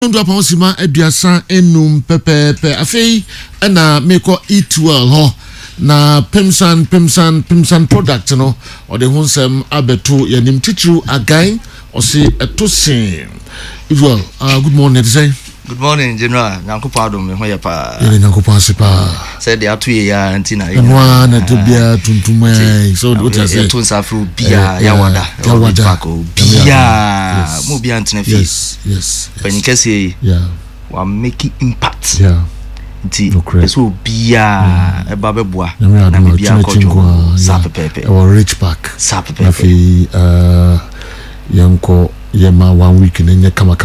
ndo apa osima aduasa enum pepepe afei na meko eat well ho na pemsan product no or the honsem abeto yanim titru again or say etosin well good morning say good morning general nyankopa adom me hoye pa nyankopa sepa said the atu ya antina enwa na tobia tuntuma so what you say tun safru bia ya wada bia mo bia antina fi yes penikese wa make impact nti eso bia eba beboa na bia kojo sapepepe or rich pack sapepepe afi yanko yema 1 week nenye kama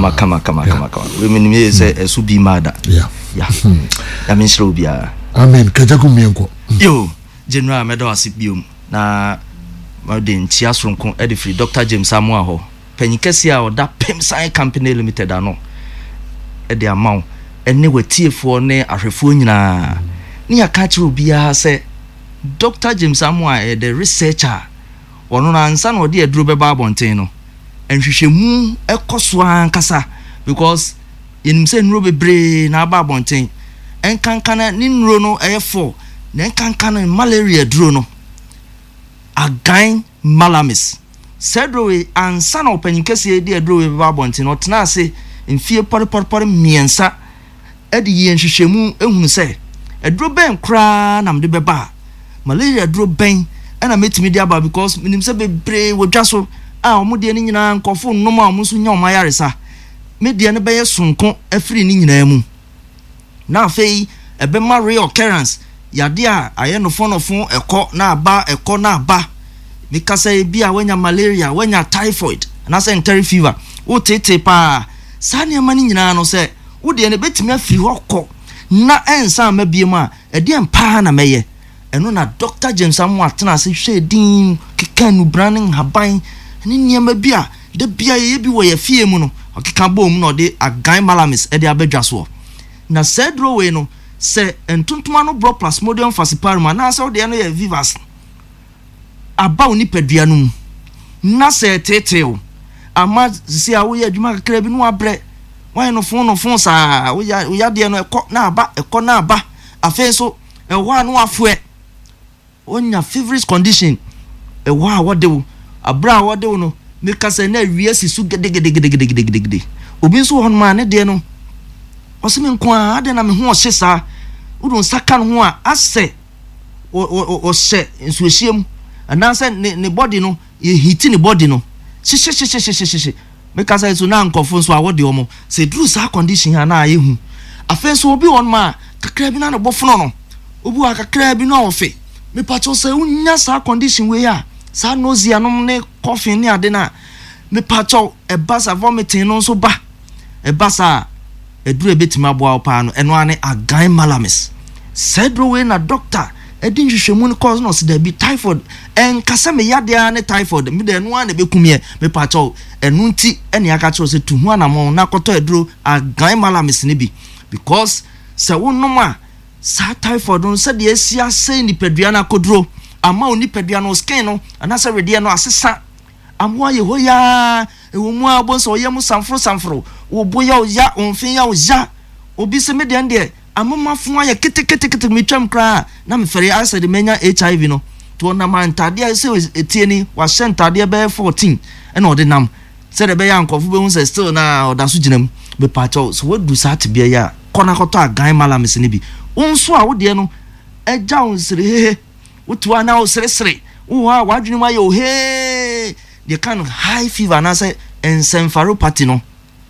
we minimie say esu bi mada ya minshiro bia amen kajaku mienko yo general medo asibiom na modern chiasronko edifree Dr. James Samuel ho penyikesi a oda Pemsan Company Limited ano ede amaw ene watiefo ne ahwefo nyina ni akachi obia se Dr. James Samuel the researcher wono na ansa na ode aduro beba abonten no enhwehwemu ekoso ankasa because yenim se nro bebre na aba abonten enkankana ni nro no eyefo na enkankana malaria duro no again malamis sedrowe ansa na opanyikese edi aduro beba abonten no tena ase mfie por miensa edi yenhwehwemu ehunu se aduro ben kra na mde beba malaria duro ben ena metimi dia ba because minim se bebre wodwaso omode ni nyina nkofo nnom a musu nya omayaresa media ne beye sonko afiri ni nyina mu na afei ebe ma reoccurrence yade a aye no fonofo eko na aba mikasa bi a wanya malaria wanya typhoid na say enteri fever wo tete pa sane ma ni nyina no se wo de ne betimi afiri hokọ na ensa ma biem a ede empa na meye eno na Dr. James Samuel atena se hwe din kekanu branding haban ni niema bia de bia ye bi wo ye fie mu no okeka bom no de agan malamis e de abedwaso na sedro we no se entuntuma no bro plasmodium falciparum na se de no ye vivas aba oni padua no na se teteo ama si a wo ye adwuma kakra bi no abre wan no fon sa wo ya de no ekọ na aba afen so e wa no afoe onya feverish condition e wa wode wo abra wode wo no meka se na wie sisu gede obi so hon ma ne de no oseme nko a ade na me ho ohye sa udon saka no ho a ase o hye nso ehiem ana se ne body no ye hiti ne body no hye meka se so na nkofo so a wode wo mo se dru sa condition ha na ye hu afen so obi hon ma kakra bi na no bofono no obi wa kakra bi na ofe me pacho se unya sa condition we ya sa nausea no ne coffee ni ade na me pacho ebasa vomiting no so ba ebasa eduru ebetima boa pa no eno ane agan malamis sedro we na doctor edin hwehwemu ne cause no se da bi typhoid en kasa me yade ane typhoid me de eno ane bekumie me pacho enu nti ene aka cho se tuhu anamo na koto eduru agan malamis ne bi because se wonnom a sa typhoid no se de asia se ni padua na kodro ama oni padua no skin no anasa rede no asesa amwa ye hoya ewo mu abonso ye mu samfro wo boya ya onfin ya oja obi se me de ande amamafo aye kete metwam kra na me fere asa de menya HIV no to na man tade se etie ni wa shentade be 14 ena ode nam se de be ya nkofo be hu se still na oda so ginam be pacho so we do sat bia ya kona koto agan malamis ne bi onso a wo de no eja onsire utuwa na osresre uwa wadwini ma yo he they can high fever na say encephalopathy no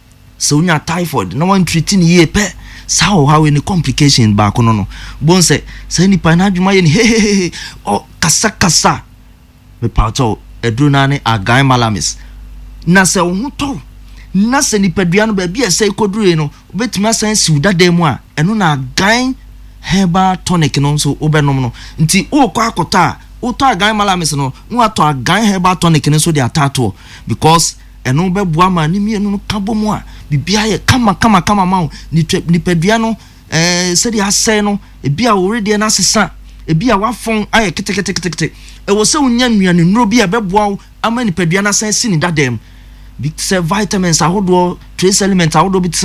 so unya typhoid no one treating ye pe sa o how any complication ba kono no bon say ni pa na adwuma ye ni he o kasa me pato edru na ne agan malamis na se wo to na se ni padua no ba bia se kodure no obetuma san siuda dem a eno na agan herbal tonic no so obenom no nti o kwa akota o to agan malamis no no ato agan herbal tonic no so dey atato because eno beboa ma ni mienu no kabomu a bibia ye kama ma ni padua no se dey ase no ebia already na sesa ebia wafon aye kete e wo se unya nnuane nro bia beboa ama ni padua na san si ni dadem big vitamins ahodo trace elements ahodo